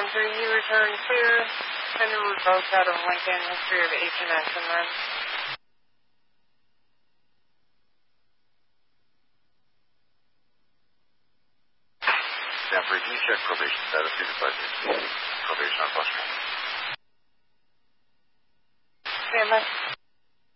713, you return clear. Send a revoked out of Lincoln, history of H&S and then. Stanford, can you check probation status? See the budget. Probation on bus train. Stand by.